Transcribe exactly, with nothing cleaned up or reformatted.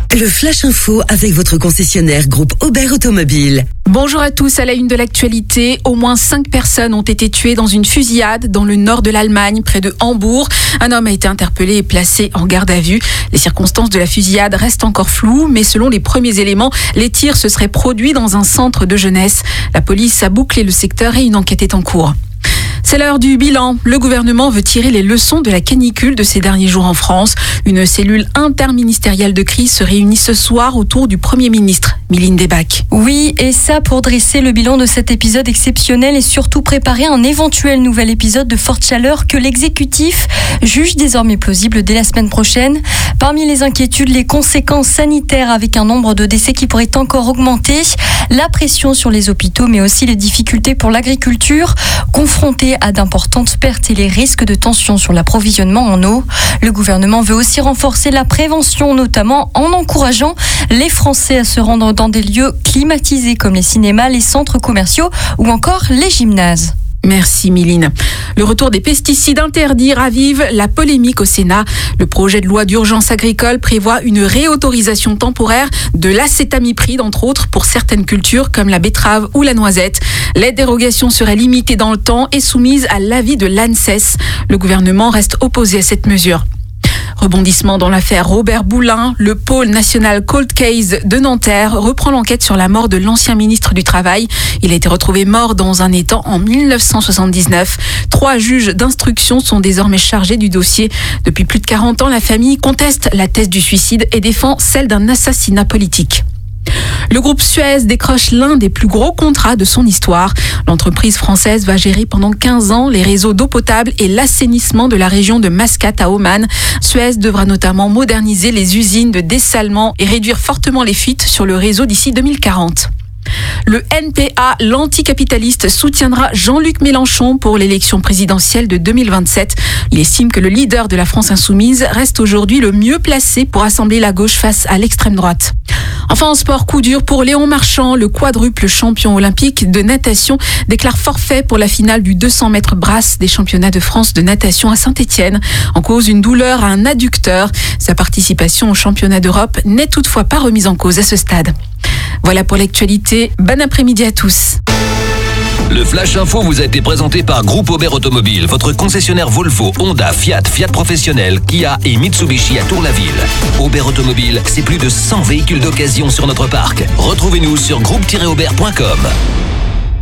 Le Flash Info avec votre concessionnaire groupe Aubert Automobile. Bonjour à tous, à la une de l'actualité, au moins cinq personnes ont été tuées dans une fusillade dans le nord de l'Allemagne, près de Hambourg. Un homme a été interpellé et placé en garde à vue. Les circonstances de la fusillade restent encore floues, mais selon les premiers éléments, les tirs se seraient produits dans un centre de jeunesse. La police a bouclé le secteur et une enquête est en cours. C'est l'heure du bilan. Le gouvernement veut tirer les leçons de la canicule de ces derniers jours en France. Une cellule interministérielle de crise se réunit ce soir autour du Premier ministre, Mylène Debacq. Oui, et ça pour dresser le bilan de cet épisode exceptionnel et surtout préparer un éventuel nouvel épisode de forte chaleur que l'exécutif juge désormais plausible dès la semaine prochaine. Parmi les inquiétudes, les conséquences sanitaires avec un nombre de décès qui pourrait encore augmenter, la pression sur les hôpitaux mais aussi les difficultés pour l'agriculture, confrontée à d'importantes pertes et les risques de tension sur l'approvisionnement en eau. Le gouvernement veut aussi renforcer la prévention, notamment en encourageant les Français à se rendre dans des lieux climatisés comme les cinémas, les centres commerciaux ou encore les gymnases. Merci Mylène. Le retour des pesticides interdits ravive la polémique au Sénat. Le projet de loi d'urgence agricole prévoit une réautorisation temporaire de l'acétamipride, entre autres, pour certaines cultures comme la betterave ou la noisette. Les dérogations seraient limitées dans le temps et soumises à l'avis de l'ANSES. Le gouvernement reste opposé à cette mesure. Rebondissement dans l'affaire Robert Boulin, le pôle national Cold Case de Nanterre reprend l'enquête sur la mort de l'ancien ministre du Travail. Il a été retrouvé mort dans un étang en dix-neuf cent soixante-dix-neuf. Trois juges d'instruction sont désormais chargés du dossier. Depuis plus de quarante ans, la famille conteste la thèse du suicide et défend celle d'un assassinat politique. Le groupe Suez décroche l'un des plus gros contrats de son histoire. L'entreprise française va gérer pendant quinze ans les réseaux d'eau potable et l'assainissement de la région de Mascate à Oman. Suez devra notamment moderniser les usines de dessalement et réduire fortement les fuites sur le réseau d'ici deux mille quarante. Le N P A, l'anticapitaliste, soutiendra Jean-Luc Mélenchon pour l'élection présidentielle de deux mille vingt-sept. Il estime que le leader de la France insoumise reste aujourd'hui le mieux placé pour assembler la gauche face à l'extrême droite. Enfin, en sport, coup dur pour Léon Marchand. Le quadruple champion olympique de natation déclare forfait pour la finale du deux cents mètres brasse des championnats de France de natation à Saint-Étienne. En cause, une douleur à un adducteur. Sa participation au championnat d'Europe n'est toutefois pas remise en cause à ce stade. Voilà pour l'actualité. Bon après-midi à tous. Le Flash Info vous a été présenté par Groupe Aubert Automobile, votre concessionnaire Volvo, Honda, Fiat, Fiat Professionnel, Kia et Mitsubishi à Tour-la-Ville. Aubert Automobile, c'est plus de cent véhicules d'occasion sur notre parc. Retrouvez-nous sur groupe tiret aubert point com.